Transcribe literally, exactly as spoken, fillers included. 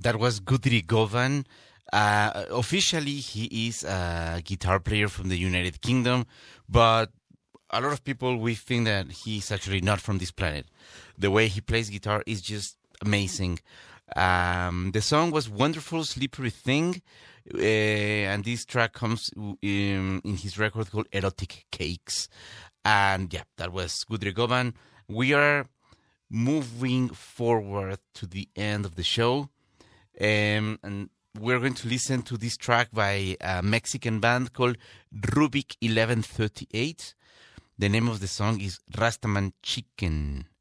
That was Guthrie Govan. Uh, officially, he is a guitar player from the United Kingdom, but a lot of people, we think that he's actually not from this planet. The way he plays guitar is just amazing. Um, the song was Wonderful Slippery Thing, uh, and this track comes in, in his record called Erotic Cakes. And yeah, that was Guthrie Govan. We are moving forward to the end of the show, um, and we're going to listen to this track by a Mexican band called Rubik eleven thirty-eight. The name of the song is Rastaman Chicken.